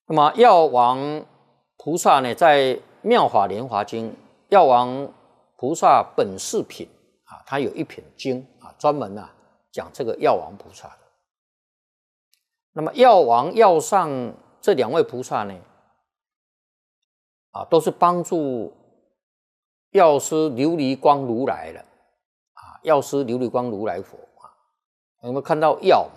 那么药王菩萨呢，在《妙法莲华经》药王菩萨本事品啊，他有一品经啊，专门讲这个药王菩萨的。那么药王、药上这两位菩萨呢，都是帮助药师琉璃光如来的啊，药师琉璃光如来佛啊。有没有看到药嘛？